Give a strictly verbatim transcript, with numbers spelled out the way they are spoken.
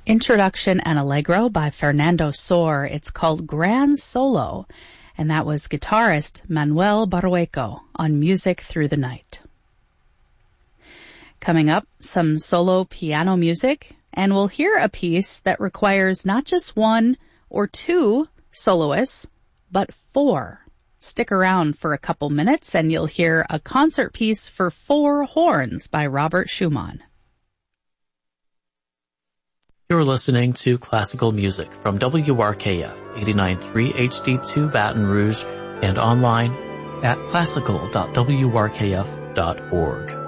Introduction and Allegro by Fernando Sor. It's called Grand Solo, and that was guitarist Manuel Barrueco on Music Through the Night. Coming up, some solo piano music, and we'll hear a piece that requires not just one or two soloists, but four. Stick around for a couple minutes and you'll hear a concert piece for four horns by Robert Schumann. You're listening to classical music from W R K F eighty-nine point three H D two Baton Rouge and online at classical dot w r k f dot org.